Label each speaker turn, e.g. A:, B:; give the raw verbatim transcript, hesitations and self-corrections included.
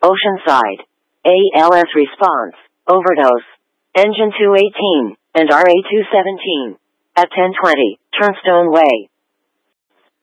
A: Oceanside. A L S response, overdose. Engine two eighteen, and R A two seventeen. At ten twenty, Turnstone Way.